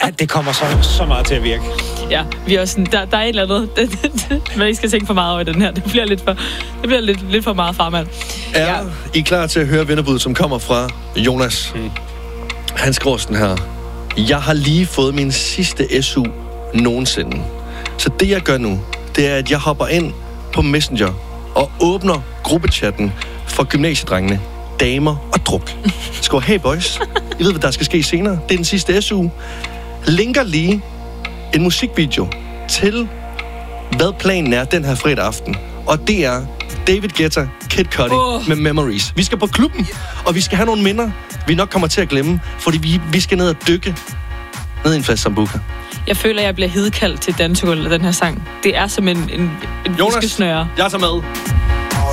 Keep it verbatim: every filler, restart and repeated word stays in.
at det kommer så, så meget til at virke. Ja, vi er også sådan, der, der er et eller andet, man ikke skal tænke for meget over i den her. Det bliver lidt for, det bliver lidt, lidt for meget farmand. Er ja. I klar til at høre vinderbuddet, som kommer fra Jonas? Hmm. Han skriver sådan her. Jeg har lige fået min sidste S U nogensinde. Så det, jeg gør nu, det er, at jeg hopper ind på Messenger og åbner gruppechatten for gymnasiedrengene, damer og druk. Skår, hey boys, I ved, hvad der skal ske senere. Det er den sidste S U. Linker lige en musikvideo til, hvad planen er den her fredag aften. Og det er David Guetta, Kid Cudi oh. med Memories. Vi skal på klubben, og vi skal have nogle minder, vi nok kommer til at glemme, fordi vi, vi skal ned og dykke ned i en flaske sambuca. Jeg føler, jeg bliver hidkaldt til dansegulvet af den her sang. Det er som en, en, en Jonas, fiskesnøre. jeg tager med.